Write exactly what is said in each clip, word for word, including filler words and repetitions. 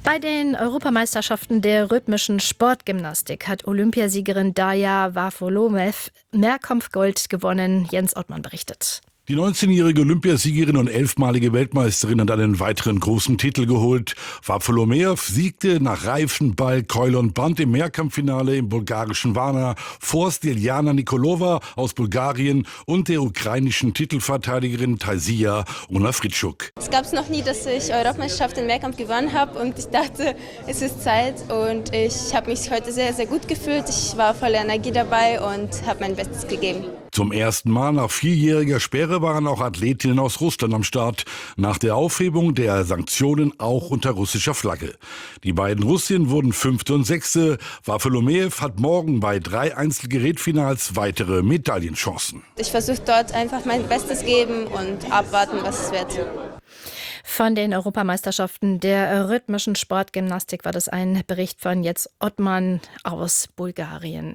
Bei den Europameisterschaften der rhythmischen Sportgymnastik hat Olympiasiegerin Darja Wafolomew Mehrkampfgold gewonnen. Jens Ottmann berichtet. Die neunzehnjährige Olympiasiegerin und elfmalige Weltmeisterin hat einen weiteren großen Titel geholt. Wafolomew siegte nach Reifen, Ball, Keule und Band im Mehrkampffinale im bulgarischen Varna vor Stiljana Nikolova aus Bulgarien und der ukrainischen Titelverteidigerin Taisia Onafritschuk. Es gab es noch nie, dass ich Europameisterschaft im Mehrkampf gewonnen habe und ich dachte, es ist Zeit und ich habe mich heute sehr, sehr gut gefühlt. Ich war voller Energie dabei und habe mein Bestes gegeben. Zum ersten Mal nach vierjähriger Sperre waren auch Athletinnen aus Russland am Start. Nach der Aufhebung der Sanktionen auch unter russischer Flagge. Die beiden Russinnen wurden Fünfte und Sechste. Wafolomew hat morgen bei drei Einzelgerätfinals weitere Medaillenchancen. Ich versuche dort einfach mein Bestes geben und abwarten, was es wird. Von den Europameisterschaften der rhythmischen Sportgymnastik war das ein Bericht von Jens Ottmann aus Bulgarien.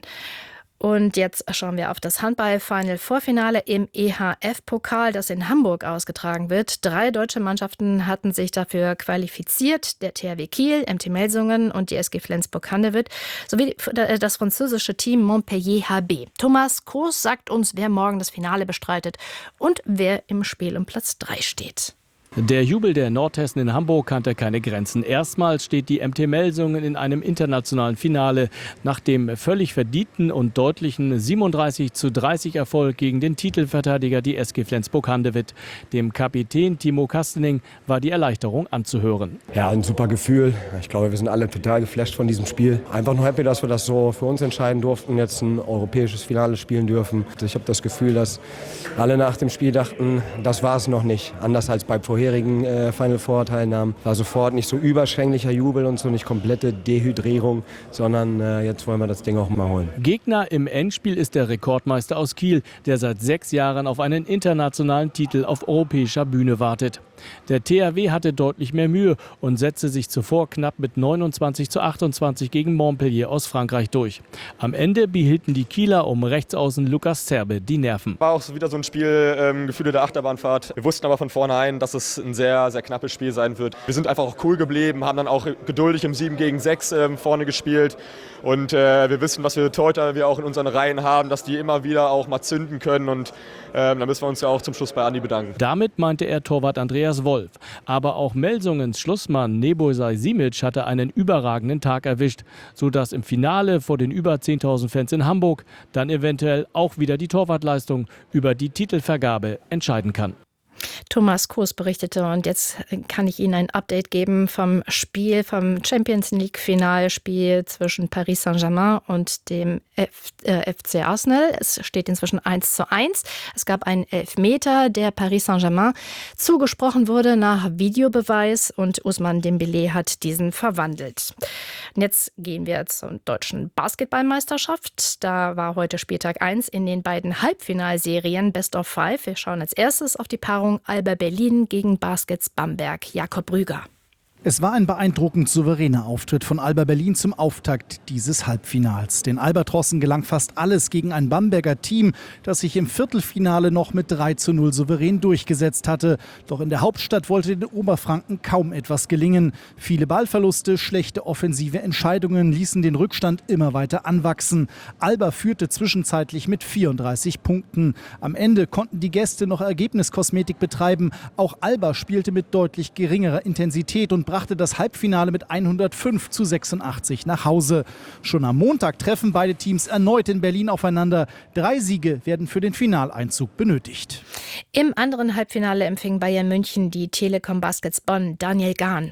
Und jetzt schauen wir auf das Handball-Final-Vorfinale im E H F-Pokal, das in Hamburg ausgetragen wird. Drei deutsche Mannschaften hatten sich dafür qualifiziert. Der T H W Kiel, M T Melsungen und die S G Flensburg-Handewitt sowie das französische Team Montpellier H B. Thomas Kroos sagt uns, wer morgen das Finale bestreitet und wer im Spiel um Platz drei steht. Der Jubel der Nordhessen in Hamburg kannte keine Grenzen. Erstmals steht die M T Melsungen in einem internationalen Finale nach dem völlig verdienten und deutlichen siebenunddreißig zu dreißig Erfolg gegen den Titelverteidiger, die S G Flensburg-Handewitt. Dem Kapitän Timo Kastening war die Erleichterung anzuhören. Ja, ein super Gefühl. Ich glaube, wir sind alle total geflasht von diesem Spiel. Einfach nur happy, dass wir das so für uns entscheiden durften, jetzt ein europäisches Finale spielen dürfen. Ich habe das Gefühl, dass alle nach dem Spiel dachten, das war es noch nicht. Anders als bei vorherigen Äh, Final Four Teilnahmen. War sofort nicht so überschwänglicher Jubel und so, nicht komplette Dehydrierung, sondern äh, jetzt wollen wir das Ding auch mal holen. Gegner im Endspiel ist der Rekordmeister aus Kiel, der seit sechs Jahren auf einen internationalen Titel auf europäischer Bühne wartet. Der T H W hatte deutlich mehr Mühe und setzte sich zuvor knapp mit neunundzwanzig zu achtundzwanzig gegen Montpellier aus Frankreich durch. Am Ende behielten die Kieler um Rechtsaußen Lukas Zerbe die Nerven. War auch so wieder so ein Spiel, ähm, Gefühle der Achterbahnfahrt. Wir wussten aber von vornherein, dass es ein sehr, sehr knappes Spiel sein wird. Wir sind einfach auch cool geblieben, haben dann auch geduldig im sieben gegen sechs ähm, vorne gespielt. Und äh, wir wissen, was für Torhüter wir auch in unseren Reihen haben, dass die immer wieder auch mal zünden können. Und ähm, da müssen wir uns ja auch zum Schluss bei Andi bedanken. Damit meinte er Torwart Andreas Wolf. Aber auch Melsungens Schlussmann Nebojsa Simic hatte einen überragenden Tag erwischt, sodass im Finale vor den über zehntausend Fans in Hamburg dann eventuell auch wieder die Torwartleistung über die Titelvergabe entscheiden kann. Thomas Kroos berichtete und jetzt kann ich Ihnen ein Update geben vom Spiel, vom Champions League Finalspiel zwischen Paris Saint-Germain und dem F, äh, F C Arsenal. Es steht inzwischen eins zu eins. Es gab einen Elfmeter, der Paris Saint-Germain zugesprochen wurde nach Videobeweis und Ousmane Dembélé hat diesen verwandelt. Und jetzt gehen wir zur deutschen Basketballmeisterschaft. Da war heute Spieltag eins in den beiden Halbfinalserien Best of Five. Wir schauen als erstes auf die Paarung Alba Berlin gegen Baskets Bamberg. Jakob Rüger. Es war ein beeindruckend souveräner Auftritt von Alba Berlin zum Auftakt dieses Halbfinals. Den Albatrossen gelang fast alles gegen ein Bamberger Team, das sich im Viertelfinale noch mit drei zu null souverän durchgesetzt hatte. Doch in der Hauptstadt wollte den Oberfranken kaum etwas gelingen. Viele Ballverluste, schlechte offensive Entscheidungen ließen den Rückstand immer weiter anwachsen. Alba führte zwischenzeitlich mit vierunddreißig Punkten. Am Ende konnten die Gäste noch Ergebniskosmetik betreiben. Auch Alba spielte mit deutlich geringerer Intensität und brachte das Halbfinale mit hundertfünf zu sechsundachtzig nach Hause. Schon am Montag treffen beide Teams erneut in Berlin aufeinander. Drei Siege werden für den Finaleinzug benötigt. Im anderen Halbfinale empfing Bayern München die Telekom Baskets Bonn. Daniel Gahn.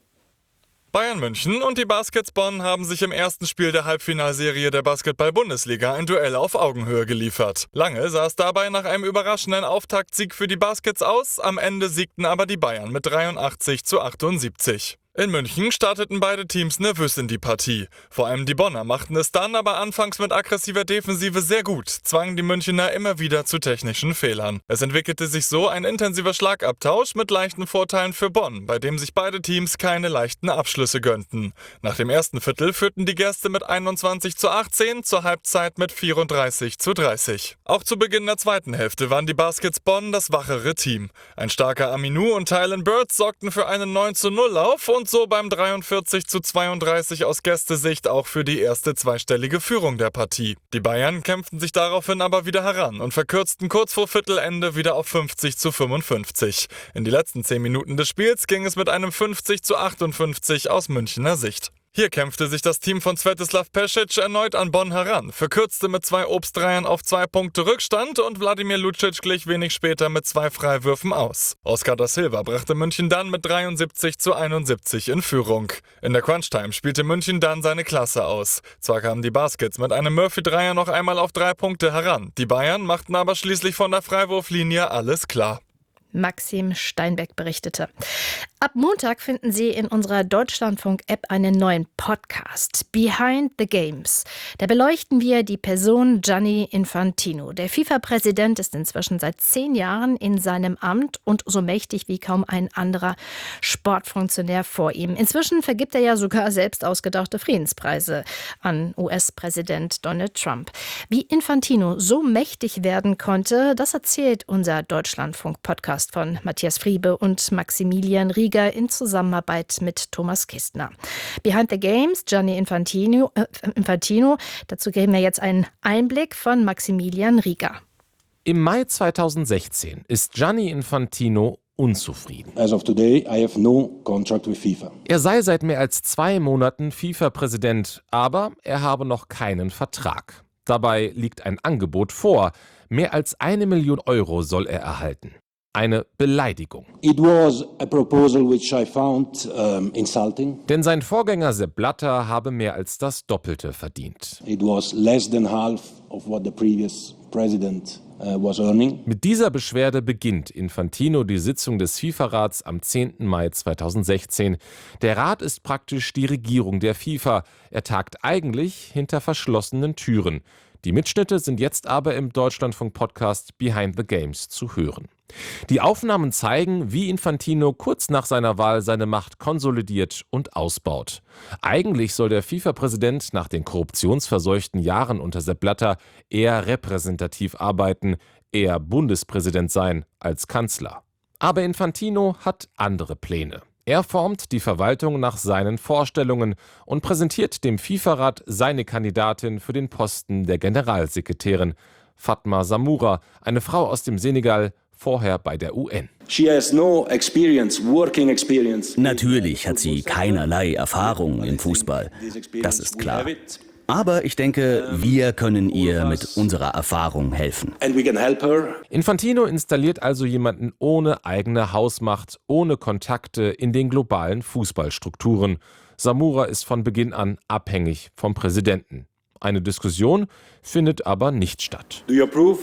Bayern München und die Baskets Bonn haben sich im ersten Spiel der Halbfinalserie der Basketball-Bundesliga ein Duell auf Augenhöhe geliefert. Lange sah es dabei nach einem überraschenden Auftaktsieg für die Baskets aus, am Ende siegten aber die Bayern mit dreiundachtzig zu achtundsiebzig. In München starteten beide Teams nervös in die Partie. Vor allem die Bonner machten es dann aber anfangs mit aggressiver Defensive sehr gut, zwangen die Münchner immer wieder zu technischen Fehlern. Es entwickelte sich so ein intensiver Schlagabtausch mit leichten Vorteilen für Bonn, bei dem sich beide Teams keine leichten Abschlüsse gönnten. Nach dem ersten Viertel führten die Gäste mit einundzwanzig zu achtzehn, zur Halbzeit mit vierunddreißig zu dreißig. Auch zu Beginn der zweiten Hälfte waren die Baskets Bonn das wachere Team. Ein starker Aminu und Tylen Burns sorgten für einen neun zu null Lauf und so beim dreiundvierzig zu zweiunddreißig aus Gästesicht auch für die erste zweistellige Führung der Partie. Die Bayern kämpften sich daraufhin aber wieder heran und verkürzten kurz vor Viertelende wieder auf fünfzig zu fünfundfünfzig. In die letzten zehn Minuten des Spiels ging es mit einem fünfzig zu achtundfünfzig aus Münchner Sicht. Hier kämpfte sich das Team von Svetislav Pesic erneut an Bonn heran, verkürzte mit zwei Obstreiern auf zwei Punkte Rückstand und Wladimir Lucic glich wenig später mit zwei Freiwürfen aus. Oscar da Silva brachte München dann mit dreiundsiebzig zu einundsiebzig in Führung. In der Crunch-Time spielte München dann seine Klasse aus. Zwar kamen die Baskets mit einem Murphy-Dreier noch einmal auf drei Punkte heran, die Bayern machten aber schließlich von der Freiwurflinie alles klar. Maxim Steinbeck berichtete. Ab Montag finden Sie in unserer Deutschlandfunk-App einen neuen Podcast, Behind the Games. Da beleuchten wir die Person Gianni Infantino. Der FIFA-Präsident ist inzwischen seit zehn Jahren in seinem Amt und so mächtig wie kaum ein anderer Sportfunktionär vor ihm. Inzwischen vergibt er ja sogar selbst ausgedachte Friedenspreise an U S-Präsident Donald Trump. Wie Infantino so mächtig werden konnte, das erzählt unser Deutschlandfunk-Podcast von Matthias Friebe und Maximilian Rieger in Zusammenarbeit mit Thomas Kistner. Behind the Games, Gianni Infantino, äh, Infantino. Dazu geben wir jetzt einen Einblick von Maximilian Rieger. Im Mai zweitausendsechzehn ist Gianni Infantino unzufrieden. As of today, I have no contract with FIFA. Er sei seit mehr als zwei Monaten FIFA-Präsident, aber er habe noch keinen Vertrag. Dabei liegt ein Angebot vor. Mehr als eine Million Euro soll er erhalten. Eine Beleidigung. It was a proposal which I found um, insulting. Denn sein Vorgänger Sepp Blatter habe mehr als das Doppelte verdient. It was less than half of what the previous president uh, was earning. Mit dieser Beschwerde beginnt Infantino die Sitzung des FIFA-Rats am zehnten Mai zweitausendsechzehn. Der Rat ist praktisch die Regierung der FIFA. Er tagt eigentlich hinter verschlossenen Türen. Die Mitschnitte sind jetzt aber im Deutschlandfunk-Podcast Behind the Games zu hören. Die Aufnahmen zeigen, wie Infantino kurz nach seiner Wahl seine Macht konsolidiert und ausbaut. Eigentlich soll der FIFA-Präsident nach den korruptionsverseuchten Jahren unter Sepp Blatter eher repräsentativ arbeiten, eher Bundespräsident sein als Kanzler. Aber Infantino hat andere Pläne. Er formt die Verwaltung nach seinen Vorstellungen und präsentiert dem FIFA-Rat seine Kandidatin für den Posten der Generalsekretärin, Fatma Samoura, eine Frau aus dem Senegal, vorher bei der U N. She has no experience, working experience. Natürlich hat sie keinerlei Erfahrung im Fußball. Das ist klar. Aber ich denke, wir können ihr mit unserer Erfahrung helfen. And we can help her. Infantino installiert also jemanden ohne eigene Hausmacht, ohne Kontakte in den globalen Fußballstrukturen. Samoura ist von Beginn an abhängig vom Präsidenten. Eine Diskussion findet aber nicht statt. Do you approve?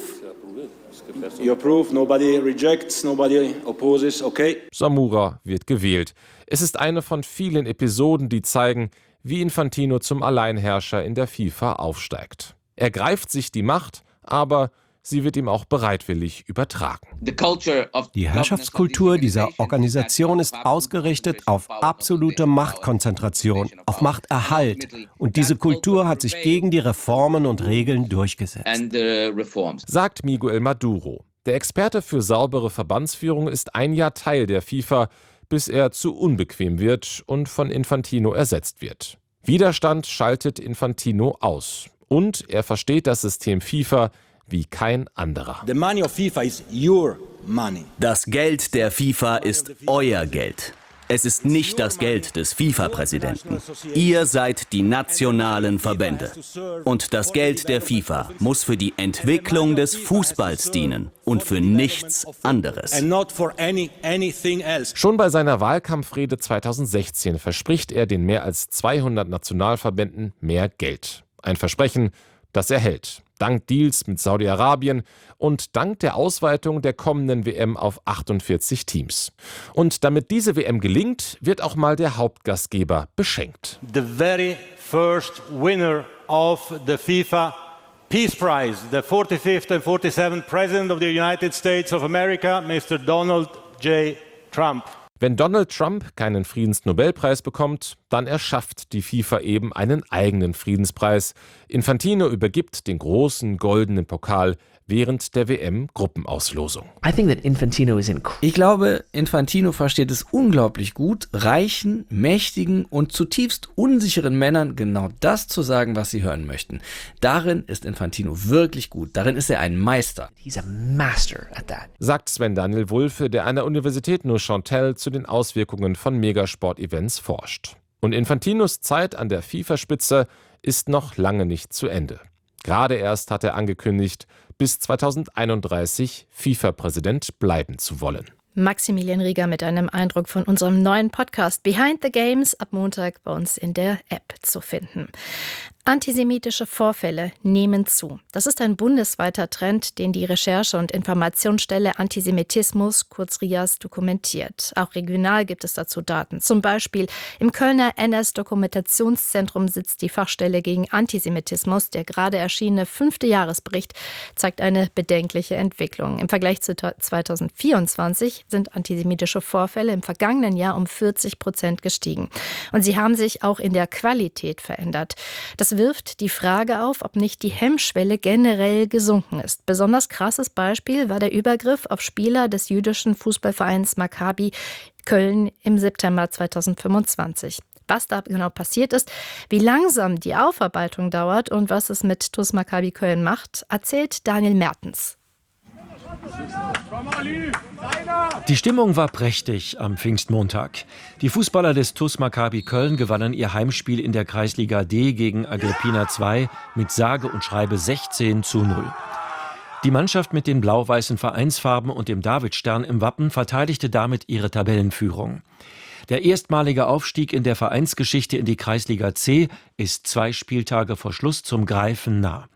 You approve, nobody rejects, nobody opposes, okay. Samoura wird gewählt. Es ist eine von vielen Episoden, die zeigen, wie Infantino zum Alleinherrscher in der FIFA aufsteigt. Er greift sich die Macht, aber sie wird ihm auch bereitwillig übertragen. Die Herrschaftskultur dieser Organisation ist ausgerichtet auf absolute Machtkonzentration, auf Machterhalt. Und diese Kultur hat sich gegen die Reformen und Regeln durchgesetzt. Sagt Miguel Maduro. Der Experte für saubere Verbandsführung ist ein Jahr Teil der FIFA, bis er zu unbequem wird und von Infantino ersetzt wird. Widerstand schaltet Infantino aus. Und er versteht das System FIFA wie kein anderer. The money of FIFA is your money. Das Geld der FIFA ist euer Geld. Es ist nicht das Geld des FIFA-Präsidenten. Ihr seid die nationalen Verbände. Und das Geld der FIFA muss für die Entwicklung des Fußballs dienen und für nichts anderes. Schon bei seiner Wahlkampfrede zweitausendsechzehn verspricht er den mehr als zweihundert Nationalverbänden mehr Geld. Ein Versprechen, das er hält. Dank Deals mit Saudi-Arabien und dank der Ausweitung der kommenden W M auf achtundvierzig Teams. Und damit diese W M gelingt, wird auch mal der Hauptgastgeber beschenkt. The very first winner of the FIFA Peace Prize, the forty-fifth and forty-seventh President of the United States of America, Mister Donald J. Trump. Wenn Donald Trump keinen Friedensnobelpreis bekommt, dann erschafft die FIFA eben einen eigenen Friedenspreis. Infantino übergibt den großen goldenen Pokal während der W M-Gruppenauslosung. Ich glaube, Infantino versteht es unglaublich gut, reichen, mächtigen und zutiefst unsicheren Männern genau das zu sagen, was sie hören möchten. Darin ist Infantino wirklich gut. Darin ist er ein Meister. He's a master at that. Sagt Sven Daniel Wulfe, der an der Universität Neuchâtel zu den Auswirkungen von Megasport-Events forscht. Und Infantinos Zeit an der FIFA-Spitze ist noch lange nicht zu Ende. Gerade erst hat er angekündigt, bis zweitausendeinunddreißig FIFA-Präsident bleiben zu wollen. Maximilian Rieger mit einem Eindruck von unserem neuen Podcast Behind the Games, ab Montag bei uns in der App zu finden. Antisemitische Vorfälle nehmen zu. Das ist ein bundesweiter Trend, den die Recherche- und Informationsstelle Antisemitismus, kurz R I A S, dokumentiert. Auch regional gibt es dazu Daten. Zum Beispiel im Kölner N S-Dokumentationszentrum sitzt die Fachstelle gegen Antisemitismus. Der gerade erschienene fünfte Jahresbericht zeigt eine bedenkliche Entwicklung. Im Vergleich zu zweitausendvierundzwanzig sind antisemitische Vorfälle im vergangenen Jahr um vierzig Prozent gestiegen. Und sie haben sich auch in der Qualität verändert. Das wirft die Frage auf, ob nicht die Hemmschwelle generell gesunken ist. Besonders krasses Beispiel war der Übergriff auf Spieler des jüdischen Fußballvereins Maccabi Köln im September zweitausendfünfundzwanzig. Was da genau passiert ist, wie langsam die Aufarbeitung dauert und was es mit TuS Maccabi Köln macht, erzählt Daniel Mertens. Die Stimmung war prächtig am Pfingstmontag. Die Fußballer des TuS Maccabi Köln gewannen ihr Heimspiel in der Kreisliga D gegen Agrippina zwei mit sage und schreibe sechzehn zu null. Die Mannschaft mit den blau-weißen Vereinsfarben und dem Davidstern im Wappen verteidigte damit ihre Tabellenführung. Der erstmalige Aufstieg in der Vereinsgeschichte in die Kreisliga C ist zwei Spieltage vor Schluss zum Greifen nah.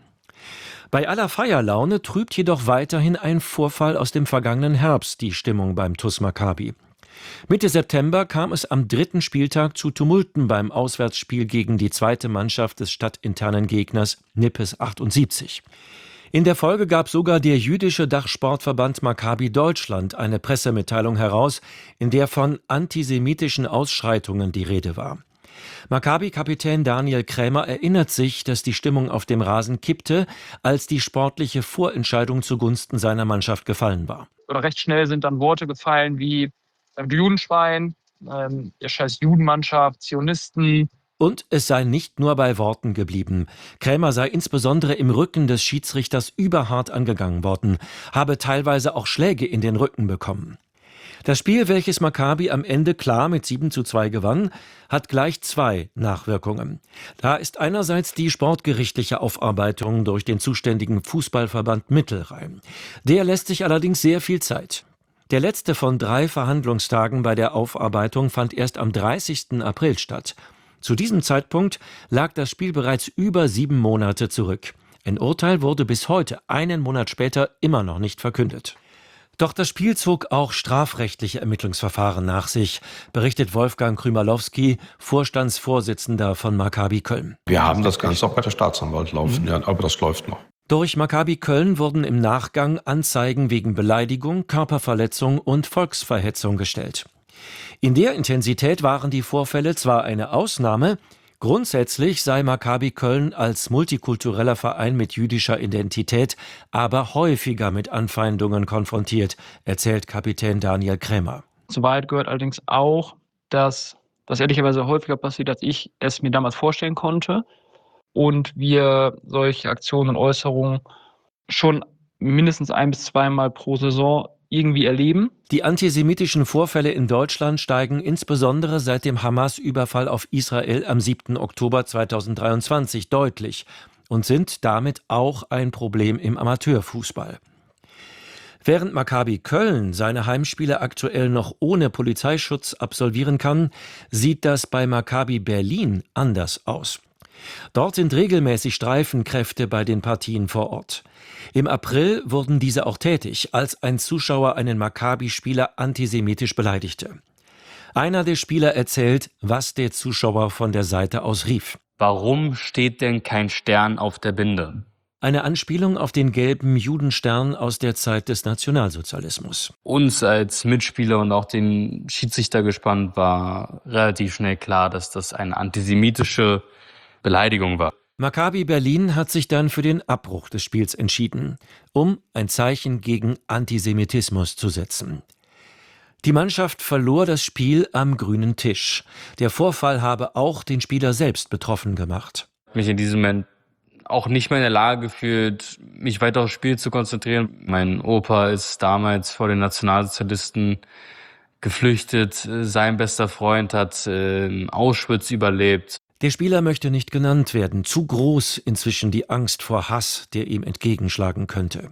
Bei aller Feierlaune trübt jedoch weiterhin ein Vorfall aus dem vergangenen Herbst die Stimmung beim TuS Maccabi. Mitte September kam es am dritten Spieltag zu Tumulten beim Auswärtsspiel gegen die zweite Mannschaft des stadtinternen Gegners Nippes achtundsiebzig. In der Folge gab sogar der jüdische Dachsportverband Maccabi Deutschland eine Pressemitteilung heraus, in der von antisemitischen Ausschreitungen die Rede war. Maccabi-Kapitän Daniel Krämer erinnert sich, dass die Stimmung auf dem Rasen kippte, als die sportliche Vorentscheidung zugunsten seiner Mannschaft gefallen war. Recht schnell sind dann Worte gefallen wie äh, Judenschwein, äh, ihr scheiß Judenmannschaft, Zionisten. Und es sei nicht nur bei Worten geblieben. Krämer sei insbesondere im Rücken des Schiedsrichters überhart angegangen worden, habe teilweise auch Schläge in den Rücken bekommen. Das Spiel, welches Maccabi am Ende klar mit sieben zu zwei gewann, hat gleich zwei Nachwirkungen. Da ist einerseits die sportgerichtliche Aufarbeitung durch den zuständigen Fußballverband Mittelrhein. Der lässt sich allerdings sehr viel Zeit. Der letzte von drei Verhandlungstagen bei der Aufarbeitung fand erst am dreißigsten April statt. Zu diesem Zeitpunkt lag das Spiel bereits über sieben Monate zurück. Ein Urteil wurde bis heute, einen Monat später, immer noch nicht verkündet. Doch das Spiel zog auch strafrechtliche Ermittlungsverfahren nach sich, berichtet Wolfgang Krümalowski, Vorstandsvorsitzender von Maccabi Köln. Wir haben das Ganze auch bei der Staatsanwalt laufen, ja, aber das läuft noch. Durch Maccabi Köln wurden im Nachgang Anzeigen wegen Beleidigung, Körperverletzung und Volksverhetzung gestellt. In der Intensität waren die Vorfälle zwar eine Ausnahme, grundsätzlich sei Maccabi Köln als multikultureller Verein mit jüdischer Identität aber häufiger mit Anfeindungen konfrontiert, erzählt Kapitän Daniel Krämer. Zur Wahrheit gehört allerdings auch, dass das ehrlicherweise häufiger passiert, als ich es mir damals vorstellen konnte und wir solche Aktionen und Äußerungen schon mindestens ein- bis zweimal pro Saison irgendwie erleben. Die antisemitischen Vorfälle in Deutschland steigen insbesondere seit dem Hamas-Überfall auf Israel am siebten Oktober zweitausenddreiundzwanzig deutlich und sind damit auch ein Problem im Amateurfußball. Während Maccabi Köln seine Heimspiele aktuell noch ohne Polizeischutz absolvieren kann, sieht das bei Maccabi Berlin anders aus. Dort sind regelmäßig Streifenkräfte bei den Partien vor Ort. Im April wurden diese auch tätig, als ein Zuschauer einen Maccabi-Spieler antisemitisch beleidigte. Einer der Spieler erzählt, was der Zuschauer von der Seite aus rief. Warum steht denn kein Stern auf der Binde? Eine Anspielung auf den gelben Judenstern aus der Zeit des Nationalsozialismus. Uns als Mitspieler und auch den Schiedsrichter gespannt war relativ schnell klar, dass das eine antisemitische Beleidigung war. Maccabi Berlin hat sich dann für den Abbruch des Spiels entschieden, um ein Zeichen gegen Antisemitismus zu setzen. Die Mannschaft verlor das Spiel am grünen Tisch. Der Vorfall habe auch den Spieler selbst betroffen gemacht. Mich in diesem Moment auch nicht mehr in der Lage gefühlt, mich weiter aufs Spiel zu konzentrieren. Mein Opa ist damals vor den Nationalsozialisten geflüchtet. Sein bester Freund hat äh, Auschwitz überlebt. Der Spieler möchte nicht genannt werden. Zu groß inzwischen die Angst vor Hass, der ihm entgegenschlagen könnte.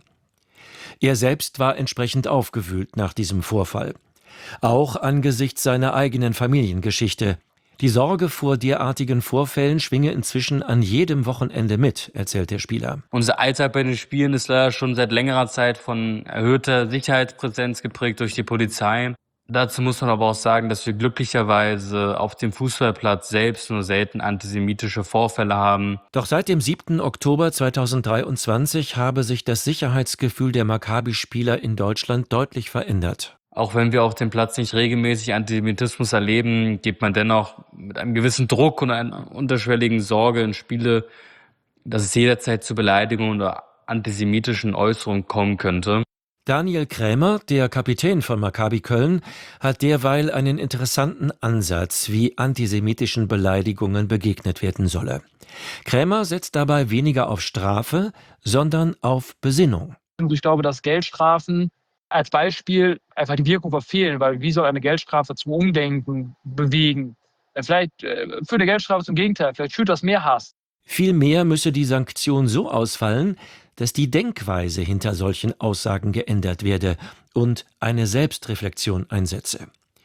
Er selbst war entsprechend aufgewühlt nach diesem Vorfall. Auch angesichts seiner eigenen Familiengeschichte. Die Sorge vor derartigen Vorfällen schwinge inzwischen an jedem Wochenende mit, erzählt der Spieler. Unser Alltag bei den Spielen ist leider schon seit längerer Zeit von erhöhter Sicherheitspräsenz geprägt durch die Polizei. Dazu muss man aber auch sagen, dass wir glücklicherweise auf dem Fußballplatz selbst nur selten antisemitische Vorfälle haben. Doch seit dem siebten Oktober zweitausenddreiundzwanzig habe sich das Sicherheitsgefühl der Maccabi-Spieler in Deutschland deutlich verändert. Auch wenn wir auf dem Platz nicht regelmäßig Antisemitismus erleben, geht man dennoch mit einem gewissen Druck und einer unterschwelligen Sorge in Spiele, dass es jederzeit zu Beleidigungen oder antisemitischen Äußerungen kommen könnte. Daniel Krämer, der Kapitän von Maccabi Köln, hat derweil einen interessanten Ansatz, wie antisemitischen Beleidigungen begegnet werden solle. Krämer setzt dabei weniger auf Strafe, sondern auf Besinnung. Ich glaube, dass Geldstrafen als Beispiel einfach die Wirkung verfehlen, weil wie soll eine Geldstrafe zum Umdenken bewegen? Vielleicht für eine Geldstrafe zum Gegenteil, vielleicht schürt das mehr Hass. Vielmehr müsse die Sanktion so ausfallen, dass die Denkweise hinter solchen Aussagen geändert werde und eine Selbstreflexion einsetze.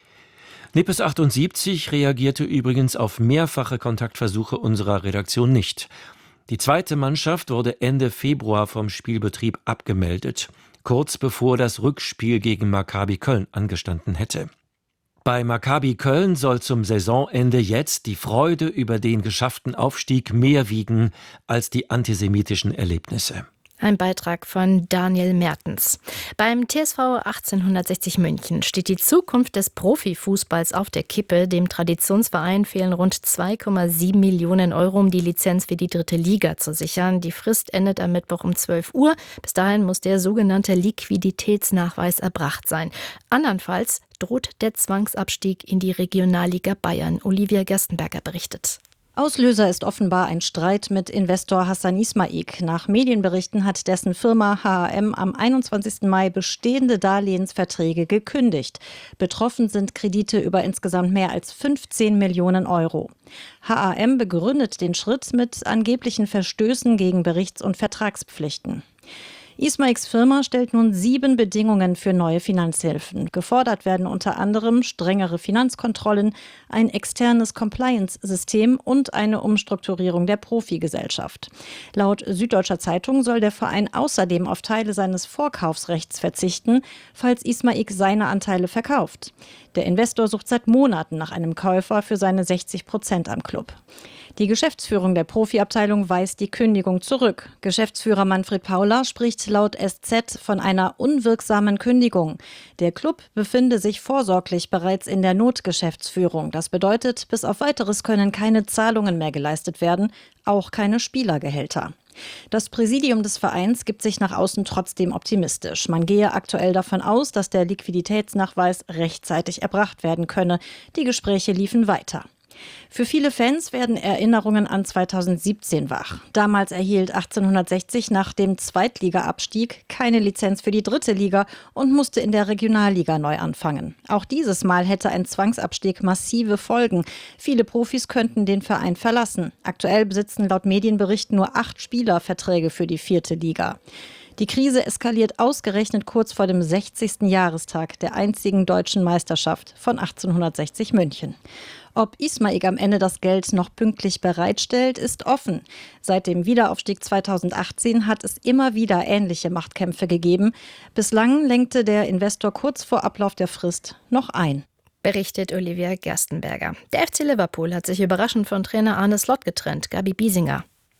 Nippes achtundsiebzig reagierte übrigens auf mehrfache Kontaktversuche unserer Redaktion nicht. Die zweite Mannschaft wurde Ende Februar vom Spielbetrieb abgemeldet, kurz bevor das Rückspiel gegen Maccabi Köln angestanden hätte. Bei Maccabi Köln soll zum Saisonende jetzt die Freude über den geschafften Aufstieg mehr wiegen als die antisemitischen Erlebnisse. Ein Beitrag von Daniel Mertens. Beim T S V achtzehnhundertsechzig München steht die Zukunft des Profifußballs auf der Kippe. Dem Traditionsverein fehlen rund zwei Komma sieben Millionen Euro, um die Lizenz für die dritte Liga zu sichern. Die Frist endet am Mittwoch um zwölf Uhr. Bis dahin muss der sogenannte Liquiditätsnachweis erbracht sein. Andernfalls droht der Zwangsabstieg in die Regionalliga Bayern. Olivia Gerstenberger berichtet. Auslöser ist offenbar ein Streit mit Investor Hassan Ismaik. Nach Medienberichten hat dessen Firma H A M am einundzwanzigsten Mai bestehende Darlehensverträge gekündigt. Betroffen sind Kredite über insgesamt mehr als fünfzehn Millionen Euro. H A M begründet den Schritt mit angeblichen Verstößen gegen Berichts- und Vertragspflichten. Ismaiks Firma stellt nun sieben Bedingungen für neue Finanzhilfen. Gefordert werden unter anderem strengere Finanzkontrollen, ein externes Compliance-System und eine Umstrukturierung der Profigesellschaft. Laut Süddeutscher Zeitung soll der Verein außerdem auf Teile seines Vorkaufsrechts verzichten, falls Ismaik seine Anteile verkauft. Der Investor sucht seit Monaten nach einem Käufer für seine sechzig Prozent am Club. Die Geschäftsführung der Profiabteilung weist die Kündigung zurück. Geschäftsführer Manfred Paula spricht laut S Z von einer unwirksamen Kündigung. Der Club befinde sich vorsorglich bereits in der Notgeschäftsführung. Das bedeutet, bis auf Weiteres können keine Zahlungen mehr geleistet werden, auch keine Spielergehälter. Das Präsidium des Vereins gibt sich nach außen trotzdem optimistisch. Man gehe aktuell davon aus, dass der Liquiditätsnachweis rechtzeitig erbracht werden könne. Die Gespräche liefen weiter. Für viele Fans werden Erinnerungen an zweitausendsiebzehn wach. Damals erhielt achtzehnhundertsechzig nach dem Zweitliga-Abstieg keine Lizenz für die dritte Liga und musste in der Regionalliga neu anfangen. Auch dieses Mal hätte ein Zwangsabstieg massive Folgen. Viele Profis könnten den Verein verlassen. Aktuell besitzen laut Medienberichten nur acht Spieler Verträge für die vierte Liga. Die Krise eskaliert ausgerechnet kurz vor dem sechzigsten Jahrestag der einzigen deutschen Meisterschaft von achtzehnhundertsechzig München. Ob Ismaik am Ende das Geld noch pünktlich bereitstellt, ist offen. Seit dem Wiederaufstieg zweitausendachtzehn hat es immer wieder ähnliche Machtkämpfe gegeben. Bislang lenkte der Investor kurz vor Ablauf der Frist noch ein. Berichtet Olivia Gerstenberger. Der F C Liverpool hat sich überraschend von Trainer Arne Slot getrennt. Gabi Biesinger.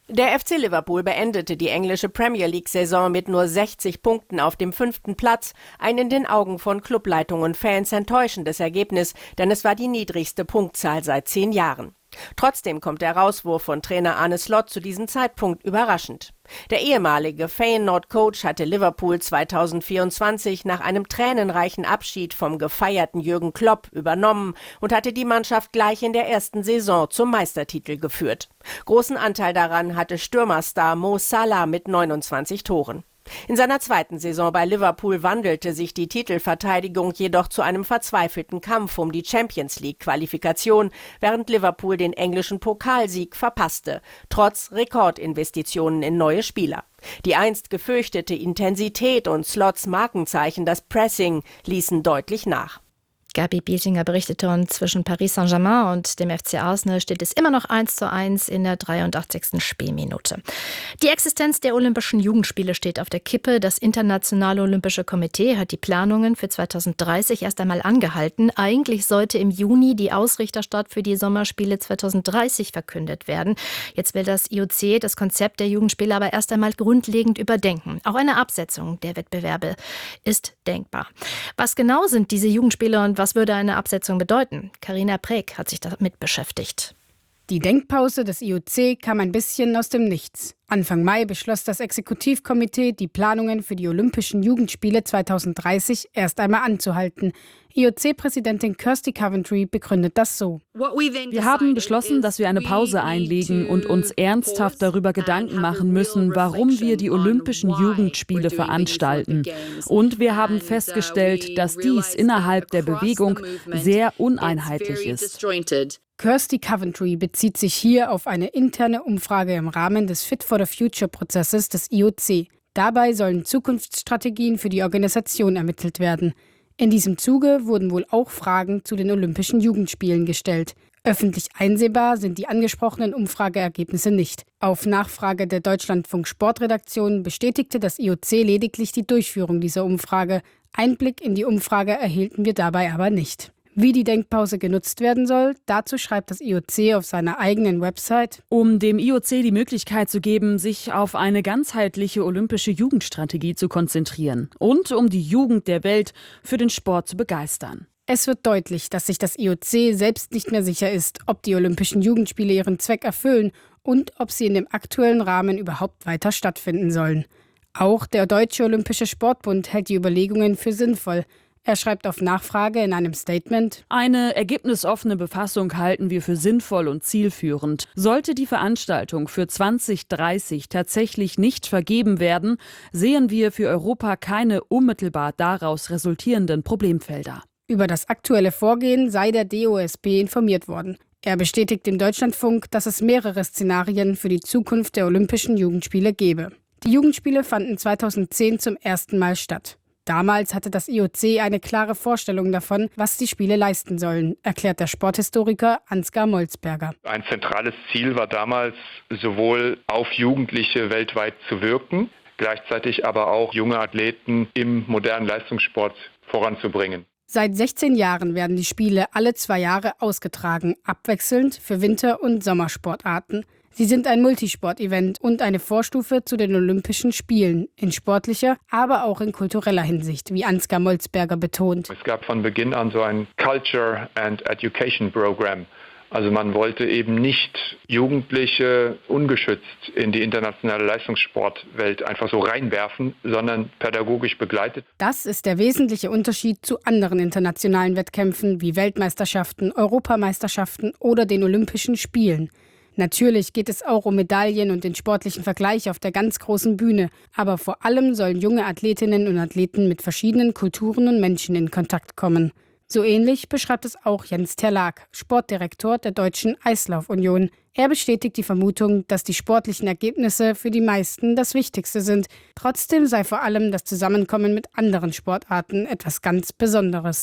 Der F C Liverpool beendete die englische Premier League-Saison mit nur sechzig Punkten auf dem fünften Platz. Ein in den Augen von Clubleitung und Fans enttäuschendes Ergebnis, denn es war die niedrigste Punktzahl seit zehn Jahren. Trotzdem kommt der Rauswurf von Trainer Arne Slot zu diesem Zeitpunkt überraschend. Der ehemalige Feyenoord-Coach hatte Liverpool zweitausendvierundzwanzig nach einem tränenreichen Abschied vom gefeierten Jürgen Klopp übernommen und hatte die Mannschaft gleich in der ersten Saison zum Meistertitel geführt. Großen Anteil daran hatte Stürmerstar Mo Salah mit neunundzwanzig Toren. In seiner zweiten Saison bei Liverpool wandelte sich die Titelverteidigung jedoch zu einem verzweifelten Kampf um die Champions-League-Qualifikation, während Liverpool den englischen Pokalsieg verpasste, trotz Rekordinvestitionen in neue Spieler. Die einst gefürchtete Intensität und Slots Markenzeichen, das Pressing, ließen deutlich nach. Gabi Biesinger berichtete, und zwischen Paris Saint-Germain und dem F C Arsenal steht es immer noch eins zu eins in der dreiundachtzigsten Spielminute. Die Existenz der Olympischen Jugendspiele steht auf der Kippe. Das Internationale Olympische Komitee hat die Planungen für zweitausenddreißig erst einmal angehalten. Eigentlich sollte im Juni die Ausrichterstart für die Sommerspiele zweitausenddreißig verkündet werden. Jetzt will das I O C das Konzept der Jugendspiele aber erst einmal grundlegend überdenken. Auch eine Absetzung der Wettbewerbe ist denkbar. Was genau sind diese Jugendspiele und was Was würde eine Absetzung bedeuten? Carina Preck hat sich damit beschäftigt. Die Denkpause des I O C kam ein bisschen aus dem Nichts. Anfang Mai beschloss das Exekutivkomitee, die Planungen für die Olympischen Jugendspiele zweitausenddreißig erst einmal anzuhalten. I O C-Präsidentin Kirsty Coventry begründet das so. Wir haben beschlossen, dass wir eine Pause einlegen und uns ernsthaft darüber Gedanken machen müssen, warum wir die Olympischen Jugendspiele veranstalten. Und wir haben festgestellt, dass dies innerhalb der Bewegung sehr uneinheitlich ist. Kirsty Coventry bezieht sich hier auf eine interne Umfrage im Rahmen des Fit for the Future-Prozesses des I O C. Dabei sollen Zukunftsstrategien für die Organisation ermittelt werden. In diesem Zuge wurden wohl auch Fragen zu den Olympischen Jugendspielen gestellt. Öffentlich einsehbar sind die angesprochenen Umfrageergebnisse nicht. Auf Nachfrage der Deutschlandfunk Sportredaktion bestätigte das I O C lediglich die Durchführung dieser Umfrage. Einblick in die Umfrage erhielten wir dabei aber nicht. Wie die Denkpause genutzt werden soll, dazu schreibt das I O C auf seiner eigenen Website: Um dem I O C die Möglichkeit zu geben, sich auf eine ganzheitliche olympische Jugendstrategie zu konzentrieren und um die Jugend der Welt für den Sport zu begeistern. Es wird deutlich, dass sich das I O C selbst nicht mehr sicher ist, ob die Olympischen Jugendspiele ihren Zweck erfüllen und ob sie in dem aktuellen Rahmen überhaupt weiter stattfinden sollen. Auch der Deutsche Olympische Sportbund hält die Überlegungen für sinnvoll. Er schreibt auf Nachfrage in einem Statement: Eine ergebnisoffene Befassung halten wir für sinnvoll und zielführend. Sollte die Veranstaltung für zwanzig dreißig tatsächlich nicht vergeben werden, sehen wir für Europa keine unmittelbar daraus resultierenden Problemfelder. Über das aktuelle Vorgehen sei der D O S B informiert worden. Er bestätigt dem Deutschlandfunk, dass es mehrere Szenarien für die Zukunft der Olympischen Jugendspiele gebe. Die Jugendspiele fanden zweitausendzehn zum ersten Mal statt. Damals hatte das I O C eine klare Vorstellung davon, was die Spiele leisten sollen, erklärt der Sporthistoriker Ansgar Molzberger. Ein zentrales Ziel war damals, sowohl auf Jugendliche weltweit zu wirken, gleichzeitig aber auch junge Athleten im modernen Leistungssport voranzubringen. Seit sechzehn Jahren werden die Spiele alle zwei Jahre ausgetragen, abwechselnd für Winter- und Sommersportarten. Sie sind ein Multisport-Event und eine Vorstufe zu den Olympischen Spielen, in sportlicher, aber auch in kultureller Hinsicht, wie Ansgar Molzberger betont. Es gab von Beginn an so ein Culture and Education Program. Also man wollte eben nicht Jugendliche ungeschützt in die internationale Leistungssportwelt einfach so reinwerfen, sondern pädagogisch begleitet. Das ist der wesentliche Unterschied zu anderen internationalen Wettkämpfen wie Weltmeisterschaften, Europameisterschaften oder den Olympischen Spielen. Natürlich geht es auch um Medaillen und den sportlichen Vergleich auf der ganz großen Bühne. Aber vor allem sollen junge Athletinnen und Athleten mit verschiedenen Kulturen und Menschen in Kontakt kommen. So ähnlich beschreibt es auch Jens Terlag, Sportdirektor der Deutschen Eislaufunion. Er bestätigt die Vermutung, dass die sportlichen Ergebnisse für die meisten das Wichtigste sind. Trotzdem sei vor allem das Zusammenkommen mit anderen Sportarten etwas ganz Besonderes.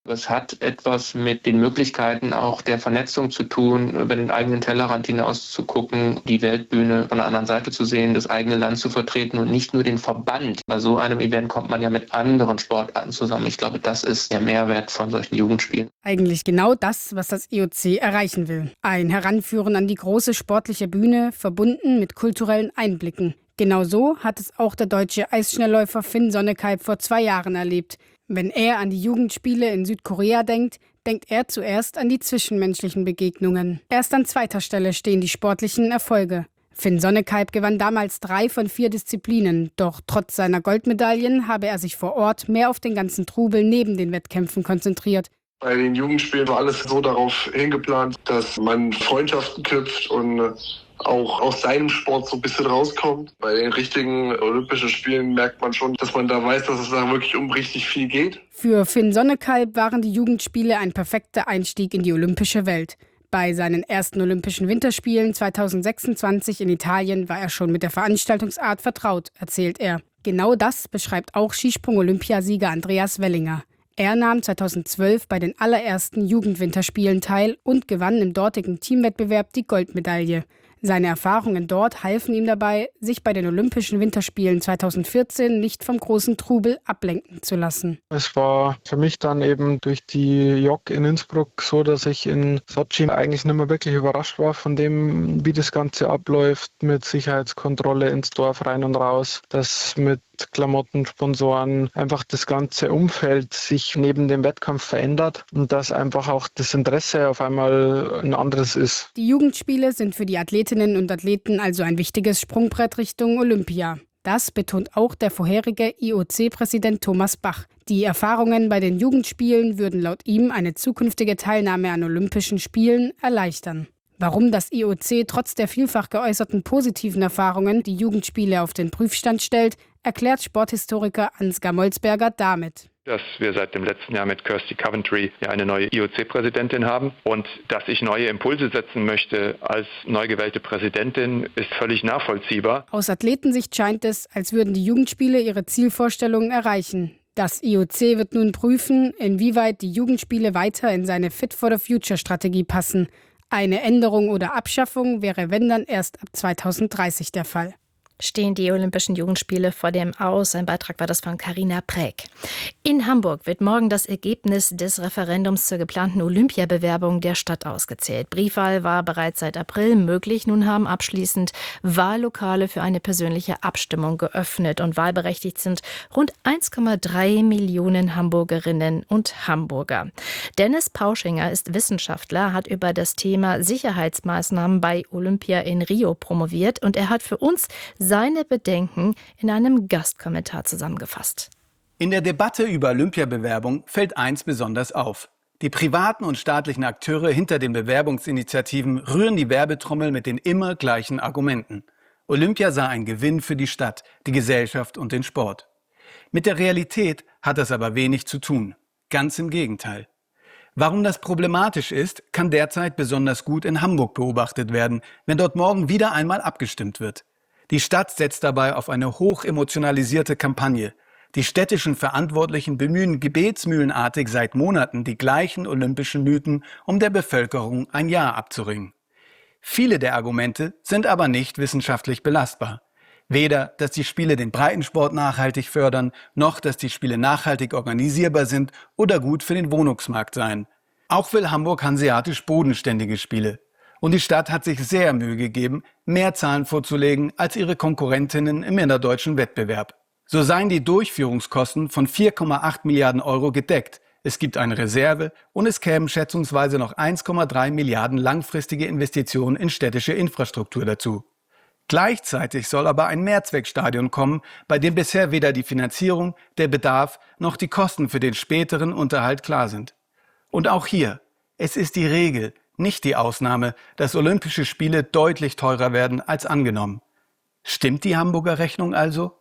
Es hat etwas mit den Möglichkeiten auch der Vernetzung zu tun, über den eigenen Tellerrand hinaus zu gucken, die Weltbühne von der anderen Seite zu sehen, das eigene Land zu vertreten und nicht nur den Verband. Bei so einem Event kommt man ja mit anderen Sportarten zusammen. Ich glaube, das ist der Mehrwert von solchen Jugendspielen. Eigentlich genau das, was das I O C erreichen will. Ein Heranführen an die große sportliche Bühne, verbunden mit kulturellen Einblicken. Genau so hat es auch der deutsche Eisschnellläufer Finn Sonnekalb vor zwei Jahren erlebt. Wenn er an die Jugendspiele in Südkorea denkt, denkt er zuerst an die zwischenmenschlichen Begegnungen. Erst an zweiter Stelle stehen die sportlichen Erfolge. Finn Sonnekalb gewann damals drei von vier Disziplinen, doch trotz seiner Goldmedaillen habe er sich vor Ort mehr auf den ganzen Trubel neben den Wettkämpfen konzentriert. Bei den Jugendspielen war alles so darauf hingeplant, dass man Freundschaften knüpft und auch aus seinem Sport so ein bisschen rauskommt. Bei den richtigen Olympischen Spielen merkt man schon, dass man da weiß, dass es da wirklich um richtig viel geht. Für Finn Sonnekalb waren die Jugendspiele ein perfekter Einstieg in die olympische Welt. Bei seinen ersten Olympischen Winterspielen zweitausendsechsundzwanzig in Italien war er schon mit der Veranstaltungsart vertraut, erzählt er. Genau das beschreibt auch Skisprung-Olympiasieger Andreas Wellinger. Er nahm zweitausendzwölf bei den allerersten Jugendwinterspielen teil und gewann im dortigen Teamwettbewerb die Goldmedaille. Seine Erfahrungen dort halfen ihm dabei, sich bei den Olympischen Winterspielen zweitausendvierzehn nicht vom großen Trubel ablenken zu lassen. Es war für mich dann eben durch die J O C in Innsbruck so, dass ich in Sochi eigentlich nicht mehr wirklich überrascht war von dem, wie das Ganze abläuft, mit Sicherheitskontrolle ins Dorf rein und raus, dass mit Klamotten, Sponsoren, einfach das ganze Umfeld sich neben dem Wettkampf verändert und dass einfach auch das Interesse auf einmal ein anderes ist. Die Jugendspiele sind für die Athletinnen und Athleten also ein wichtiges Sprungbrett Richtung Olympia. Das betont auch der vorherige I O C-Präsident Thomas Bach. Die Erfahrungen bei den Jugendspielen würden laut ihm eine zukünftige Teilnahme an Olympischen Spielen erleichtern. Warum das I O C trotz der vielfach geäußerten positiven Erfahrungen die Jugendspiele auf den Prüfstand stellt, erklärt Sporthistoriker Ansgar Molzberger damit. Dass wir seit dem letzten Jahr mit Kirsty Coventry ja eine neue I O C-Präsidentin haben und dass ich neue Impulse setzen möchte als neu gewählte Präsidentin, ist völlig nachvollziehbar. Aus Athletensicht scheint es, als würden die Jugendspiele ihre Zielvorstellungen erreichen. Das I O C wird nun prüfen, inwieweit die Jugendspiele weiter in seine Fit-for-the-Future-Strategie passen. Eine Änderung oder Abschaffung wäre, wenn dann, erst ab zweitausenddreißig der Fall. Stehen die Olympischen Jugendspiele vor dem Aus. Ein Beitrag war das von Carina Präg. In Hamburg wird morgen das Ergebnis des Referendums zur geplanten Olympiabewerbung der Stadt ausgezählt. Briefwahl war bereits seit April möglich. Nun haben abschließend Wahllokale für eine persönliche Abstimmung geöffnet. Und wahlberechtigt sind rund eins Komma drei Millionen Hamburgerinnen und Hamburger. Dennis Pauschinger ist Wissenschaftler, hat über das Thema Sicherheitsmaßnahmen bei Olympia in Rio promoviert. Und er hat für uns seine Bedenken in einem Gastkommentar zusammengefasst. In der Debatte über Olympiabewerbung fällt eins besonders auf. Die privaten und staatlichen Akteure hinter den Bewerbungsinitiativen rühren die Werbetrommel mit den immer gleichen Argumenten. Olympia sei ein Gewinn für die Stadt, die Gesellschaft und den Sport. Mit der Realität hat das aber wenig zu tun. Ganz im Gegenteil. Warum das problematisch ist, kann derzeit besonders gut in Hamburg beobachtet werden, wenn dort morgen wieder einmal abgestimmt wird. Die Stadt setzt dabei auf eine hochemotionalisierte Kampagne. Die städtischen Verantwortlichen bemühen gebetsmühlenartig seit Monaten die gleichen olympischen Mythen, um der Bevölkerung ein Ja abzuringen. Viele der Argumente sind aber nicht wissenschaftlich belastbar. Weder, dass die Spiele den Breitensport nachhaltig fördern, noch, dass die Spiele nachhaltig organisierbar sind oder gut für den Wohnungsmarkt seien. Auch will Hamburg hanseatisch bodenständige Spiele. Und die Stadt hat sich sehr Mühe gegeben, mehr Zahlen vorzulegen als ihre Konkurrentinnen im innerdeutschen Wettbewerb. So seien die Durchführungskosten von vier Komma acht Milliarden Euro gedeckt. Es gibt eine Reserve und es kämen schätzungsweise noch eins Komma drei Milliarden langfristige Investitionen in städtische Infrastruktur dazu. Gleichzeitig soll aber ein Mehrzweckstadion kommen, bei dem bisher weder die Finanzierung, der Bedarf noch die Kosten für den späteren Unterhalt klar sind. Und auch hier, es ist die Regel, nicht die Ausnahme, dass Olympische Spiele deutlich teurer werden als angenommen. Stimmt die Hamburger Rechnung also?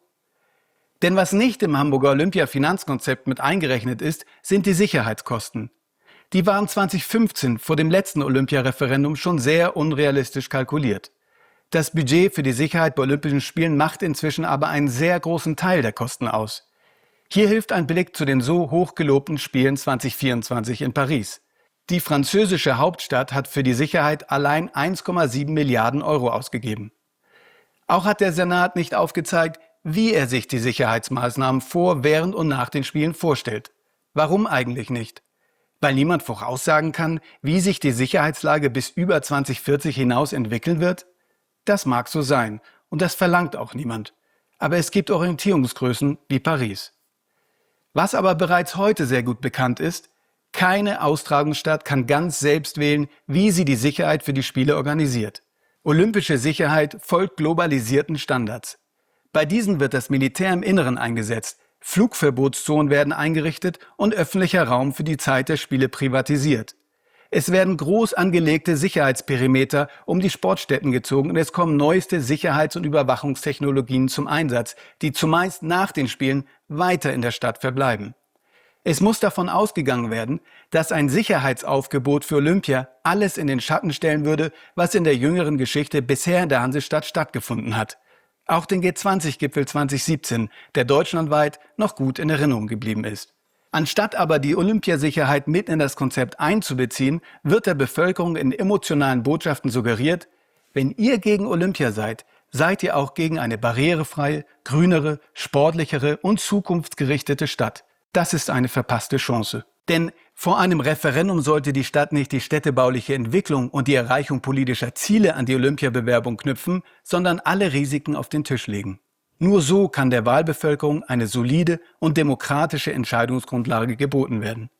Denn was nicht im Hamburger Olympia-Finanzkonzept mit eingerechnet ist, sind die Sicherheitskosten. Die waren zweitausendfünfzehn vor dem letzten Olympia-Referendum schon sehr unrealistisch kalkuliert. Das Budget für die Sicherheit bei Olympischen Spielen macht inzwischen aber einen sehr großen Teil der Kosten aus. Hier hilft ein Blick zu den so hochgelobten Spielen zwanzig vierundzwanzig in Paris. Die französische Hauptstadt hat für die Sicherheit allein eins Komma sieben Milliarden Euro ausgegeben. Auch hat der Senat nicht aufgezeigt, wie er sich die Sicherheitsmaßnahmen vor, während und nach den Spielen vorstellt. Warum eigentlich nicht? Weil niemand voraussagen kann, wie sich die Sicherheitslage bis über zwanzig vierzig hinaus entwickeln wird? Das mag so sein und das verlangt auch niemand. Aber es gibt Orientierungsgrößen wie Paris. Was aber bereits heute sehr gut bekannt ist: Keine Austragungsstadt kann ganz selbst wählen, wie sie die Sicherheit für die Spiele organisiert. Olympische Sicherheit folgt globalisierten Standards. Bei diesen wird das Militär im Inneren eingesetzt, Flugverbotszonen werden eingerichtet und öffentlicher Raum für die Zeit der Spiele privatisiert. Es werden groß angelegte Sicherheitsperimeter um die Sportstätten gezogen und es kommen neueste Sicherheits- und Überwachungstechnologien zum Einsatz, die zumeist nach den Spielen weiter in der Stadt verbleiben. Es muss davon ausgegangen werden, dass ein Sicherheitsaufgebot für Olympia alles in den Schatten stellen würde, was in der jüngeren Geschichte bisher in der Hansestadt stattgefunden hat. Auch den G zwanzig Gipfel zwanzig siebzehn, der deutschlandweit noch gut in Erinnerung geblieben ist. Anstatt aber die Olympiasicherheit mit in das Konzept einzubeziehen, wird der Bevölkerung in emotionalen Botschaften suggeriert: Wenn ihr gegen Olympia seid, seid ihr auch gegen eine barrierefreie, grünere, sportlichere und zukunftsgerichtete Stadt. Das ist eine verpasste Chance. Denn vor einem Referendum sollte die Stadt nicht die städtebauliche Entwicklung und die Erreichung politischer Ziele an die Olympiabewerbung knüpfen, sondern alle Risiken auf den Tisch legen. Nur so kann der Wahlbevölkerung eine solide und demokratische Entscheidungsgrundlage geboten werden.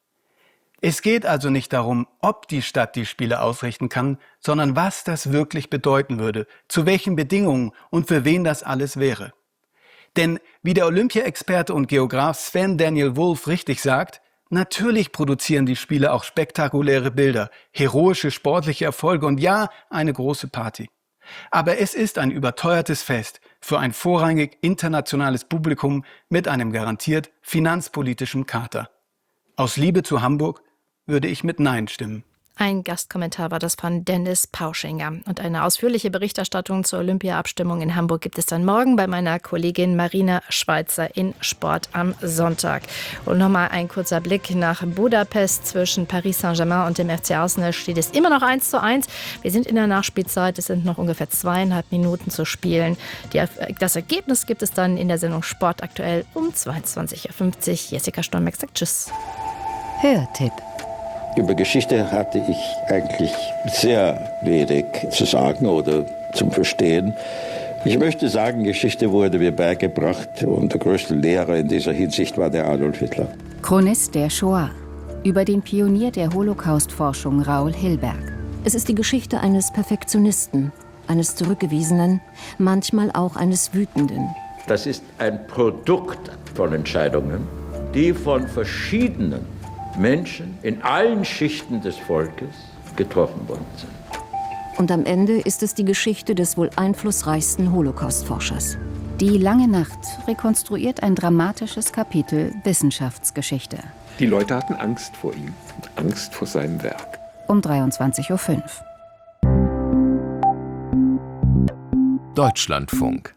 Es geht also nicht darum, ob die Stadt die Spiele ausrichten kann, sondern was das wirklich bedeuten würde, zu welchen Bedingungen und für wen das alles wäre. Denn wie der Olympia-Experte und Geograf Sven Daniel Wolf richtig sagt: Natürlich produzieren die Spiele auch spektakuläre Bilder, heroische sportliche Erfolge und ja, eine große Party. Aber es ist ein überteuertes Fest für ein vorrangig internationales Publikum mit einem garantiert finanzpolitischen Kater. Aus Liebe zu Hamburg würde ich mit Nein stimmen. Ein Gastkommentar war das von Dennis Pauschinger. Und eine ausführliche Berichterstattung zur Olympia-Abstimmung in Hamburg gibt es dann morgen bei meiner Kollegin Marina Schweizer in Sport am Sonntag. Und nochmal ein kurzer Blick nach Budapest. Zwischen Paris Saint-Germain und dem F C Arsenal steht es immer noch eins zu eins. Wir sind in der Nachspielzeit. Es sind noch ungefähr zweieinhalb Minuten zu spielen. Die, das Ergebnis gibt es dann in der Sendung Sport aktuell um zweiundzwanzig Uhr fünfzig. Jessica Stormeck sagt Tschüss. Hörtipp. Über Geschichte hatte ich eigentlich sehr wenig zu sagen oder zum Verstehen. Ich möchte sagen, Geschichte wurde mir beigebracht und der größte Lehrer in dieser Hinsicht war der Adolf Hitler. Chronist der Shoah. Über den Pionier der Holocaust-Forschung Raoul Hilberg. Es ist die Geschichte eines Perfektionisten, eines Zurückgewiesenen, manchmal auch eines Wütenden. Das ist ein Produkt von Entscheidungen, die von verschiedenen Menschen in allen Schichten des Volkes getroffen worden sind. Und am Ende ist es die Geschichte des wohl einflussreichsten Holocaust-Forschers. Die lange Nacht rekonstruiert ein dramatisches Kapitel Wissenschaftsgeschichte. Die Leute hatten Angst vor ihm, Angst vor seinem Werk. Um dreiundzwanzig Uhr fünf. Deutschlandfunk.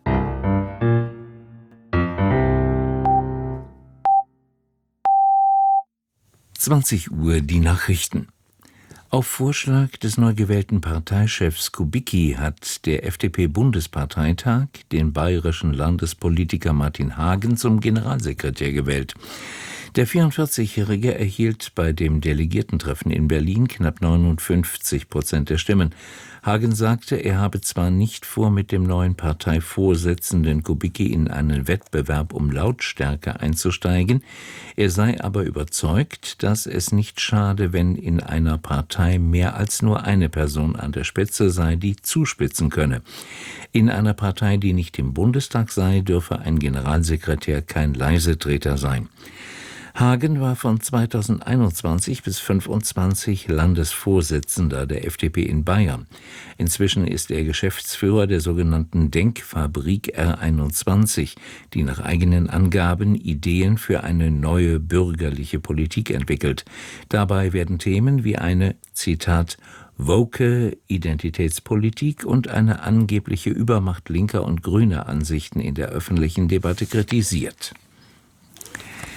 zwanzig Uhr die Nachrichten. Auf Vorschlag des neu gewählten Parteichefs Kubicki hat der F D P-Bundesparteitag den bayerischen Landespolitiker Martin Hagen zum Generalsekretär gewählt. Der vierundvierzigjährige erhielt bei dem Delegiertentreffen in Berlin knapp neunundfünfzig Prozent der Stimmen. Hagen sagte, er habe zwar nicht vor, mit dem neuen Parteivorsitzenden Kubicki in einen Wettbewerb um Lautstärke einzusteigen, er sei aber überzeugt, dass es nicht schade, wenn in einer Partei mehr als nur eine Person an der Spitze sei, die zuspitzen könne. In einer Partei, die nicht im Bundestag sei, dürfe ein Generalsekretär kein Leisetreter sein. Hagen war von zweitausendeinundzwanzig bis fünfundzwanzig Landesvorsitzender der F D P in Bayern. Inzwischen ist er Geschäftsführer der sogenannten Denkfabrik R einundzwanzig, die nach eigenen Angaben Ideen für eine neue bürgerliche Politik entwickelt. Dabei werden Themen wie eine, Zitat, woke Identitätspolitik und eine angebliche Übermacht linker und grüner Ansichten in der öffentlichen Debatte kritisiert.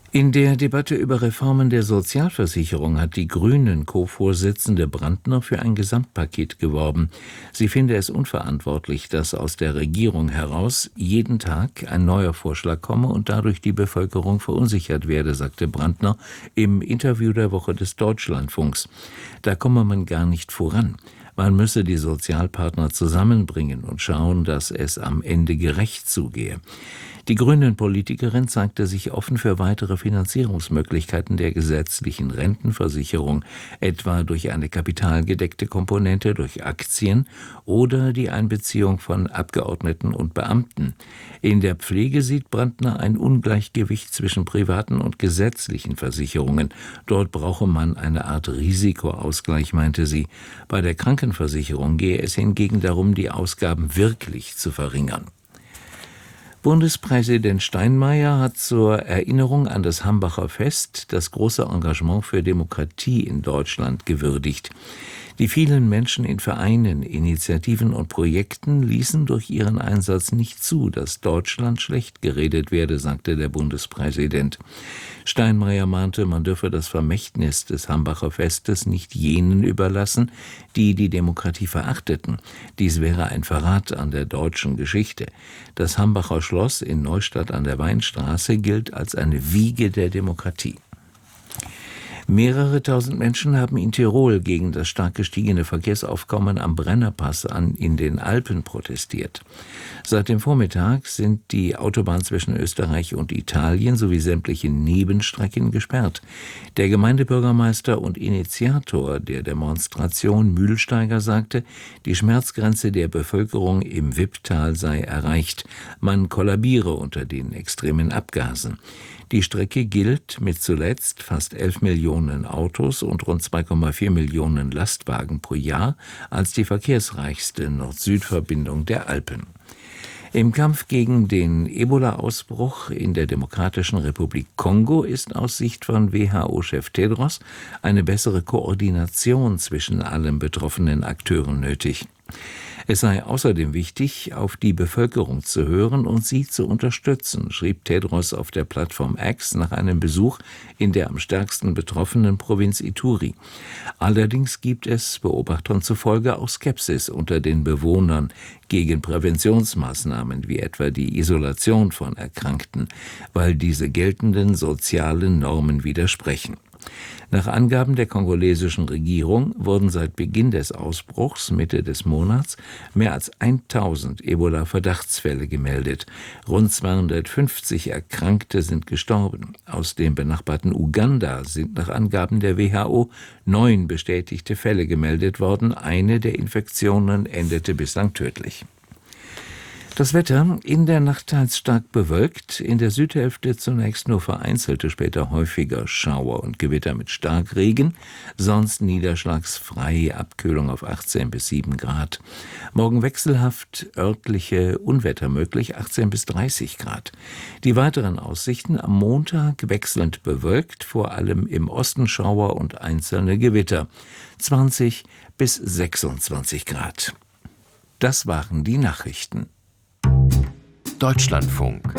In der Debatte über Reformen der Sozialversicherung hat die Grünen-Co-Vorsitzende Brandner für ein Gesamtpaket geworben. Sie finde es unverantwortlich, dass aus der Regierung heraus jeden Tag ein neuer Vorschlag komme und dadurch die Bevölkerung verunsichert werde, sagte Brandner im Interview der Woche des Deutschlandfunks. Da komme man gar nicht voran. Man müsse die Sozialpartner zusammenbringen und schauen, dass es am Ende gerecht zugehe. Die Grünen-Politikerin zeigte sich offen für weitere Finanzierungsmöglichkeiten der gesetzlichen Rentenversicherung, etwa durch eine kapitalgedeckte Komponente durch Aktien oder die Einbeziehung von Abgeordneten und Beamten. In der Pflege sieht Brandner ein Ungleichgewicht zwischen privaten und gesetzlichen Versicherungen. Dort brauche man eine Art Risikoausgleich, meinte sie. Bei der Krankenversicherung gehe es hingegen darum, die Ausgaben wirklich zu verringern. Bundespräsident Steinmeier hat zur Erinnerung an das Hambacher Fest das große Engagement für Demokratie in Deutschland gewürdigt. Die vielen Menschen in Vereinen, Initiativen und Projekten ließen durch ihren Einsatz nicht zu, dass Deutschland schlecht geredet werde, sagte der Bundespräsident. Steinmeier mahnte, man dürfe das Vermächtnis des Hambacher Festes nicht jenen überlassen, die die Demokratie verachteten. Dies wäre ein Verrat an der deutschen Geschichte. Das Hambacher Schloss in Neustadt an der Weinstraße gilt als eine Wiege der Demokratie. Mehrere tausend Menschen haben in Tirol gegen das stark gestiegene Verkehrsaufkommen am Brennerpass an in den Alpen protestiert. Seit dem Vormittag sind die Autobahn zwischen Österreich und Italien sowie sämtliche Nebenstrecken gesperrt. Der Gemeindebürgermeister und Initiator der Demonstration Mühlsteiger sagte, die Schmerzgrenze der Bevölkerung im Wipptal sei erreicht. Man kollabiere unter den extremen Abgasen. Die Strecke gilt mit zuletzt fast elf Millionen Autos und rund zwei Komma vier Millionen Lastwagen pro Jahr als die verkehrsreichste Nord-Süd-Verbindung der Alpen. Im Kampf gegen den Ebola-Ausbruch in der Demokratischen Republik Kongo ist aus Sicht von W H O-Chef Tedros eine bessere Koordination zwischen allen betroffenen Akteuren nötig. Es sei außerdem wichtig, auf die Bevölkerung zu hören und sie zu unterstützen, schrieb Tedros auf der Plattform X nach einem Besuch in der am stärksten betroffenen Provinz Ituri. Allerdings gibt es Beobachtern zufolge auch Skepsis unter den Bewohnern gegen Präventionsmaßnahmen wie etwa die Isolation von Erkrankten, weil diese geltenden sozialen Normen widersprechen. Nach Angaben der kongolesischen Regierung wurden seit Beginn des Ausbruchs Mitte des Monats mehr als tausend Ebola-Verdachtsfälle gemeldet. Rund zweihundertfünfzig Erkrankte sind gestorben. Aus dem benachbarten Uganda sind nach Angaben der W H O neun bestätigte Fälle gemeldet worden. Eine der Infektionen endete bislang tödlich. Das Wetter: in der Nacht teils stark bewölkt, in der Südhälfte zunächst nur vereinzelte, später häufiger Schauer und Gewitter mit Starkregen, sonst niederschlagsfrei, Abkühlung auf achtzehn bis sieben Grad. Morgen wechselhaft örtliche Unwetter möglich, achtzehn bis dreißig Grad. Die weiteren Aussichten: am Montag wechselnd bewölkt, vor allem im Osten Schauer und einzelne Gewitter, zwanzig bis sechsundzwanzig Grad. Das waren die Nachrichten. Deutschlandfunk